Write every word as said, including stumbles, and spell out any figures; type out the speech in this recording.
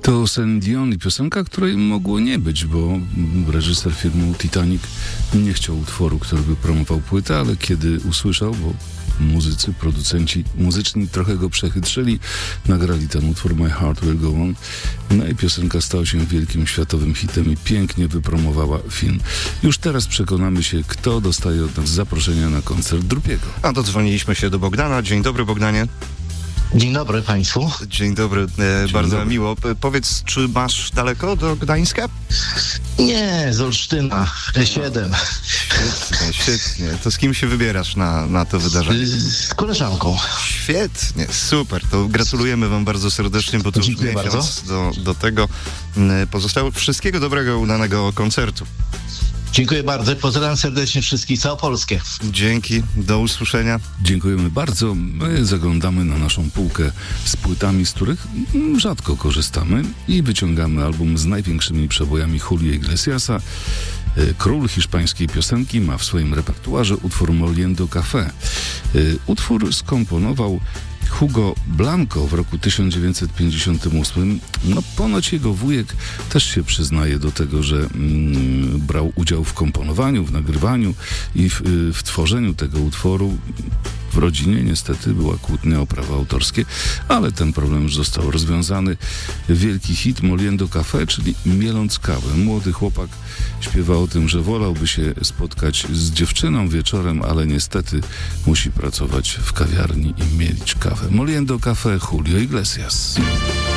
To Celine Dion i piosenka, której mogło nie być, bo reżyser filmu Titanic nie chciał utworu, który by promował płytę, ale kiedy usłyszał, bo muzycy, producenci muzyczni trochę go przechytrzyli, nagrali ten utwór My Heart Will Go On, no i piosenka stała się wielkim światowym hitem i pięknie wypromowała film. Już teraz przekonamy się, kto dostaje od nas zaproszenia na koncert Drupiego. A dodzwoniliśmy się do Bogdana. Dzień dobry, Bogdanie. Dzień dobry Państwu. Dzień dobry, e, Dzień bardzo dobry. miło. P- powiedz, czy masz daleko do Gdańska? Nie, z Olsztyna, E siedem. Świetnie, świetnie. To z kim się wybierasz na, na to wydarzenie? Z koleżanką. Świetnie, super. To gratulujemy wam bardzo serdecznie, bo to już Dziękuję miesiąc do, do tego m, pozostało. Wszystkiego dobrego, udanego koncertu. Dziękuję bardzo. Pozdrawiam serdecznie wszystkich, całą Polskę. Dzięki, do usłyszenia. Dziękujemy bardzo. My zaglądamy na naszą półkę z płytami, z których mm, rzadko korzystamy i wyciągamy album z największymi przebojami Julio Iglesiasa. Y, Król hiszpańskiej piosenki ma w swoim repertuarze utwór Moliendo Café. Y, Utwór skomponował Hugo Blanco w roku tysiąc dziewięćset pięćdziesiątym ósmym. No ponoć jego wujek też się przyznaje do tego, że mm, brał udział w komponowaniu, w nagrywaniu i w, y, w tworzeniu tego utworu. W rodzinie niestety była kłótnia o prawa autorskie, ale ten problem już został rozwiązany. Wielki hit Moliendo Café, czyli mieląc kawę. Młody chłopak śpiewa o tym, że wolałby się spotkać z dziewczyną wieczorem, ale niestety musi pracować w kawiarni i mielić kawę. Moliendo Café, Julio Iglesias.